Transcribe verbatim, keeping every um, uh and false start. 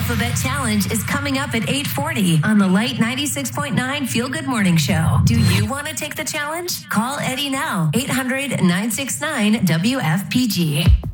Alphabet Challenge is coming up at eight forty on the Light ninety-six point nine Feel Good Morning Show. Do you want to take the challenge? Call Eddie now, eight hundred, nine six nine, W F P G.